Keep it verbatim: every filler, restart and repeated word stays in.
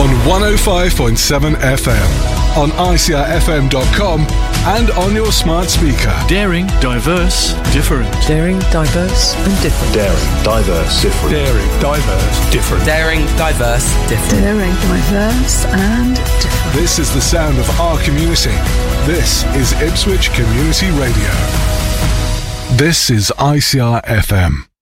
on one oh five point seven F M, on I C R F M dot com and on your smart speaker. Daring, diverse, different. Daring, diverse and different. Daring, diverse, different. Daring, diverse, different. Daring, diverse, different. Daring, diverse and different. This is the sound of our community. This is Ipswich Community Radio. This is I C R F M.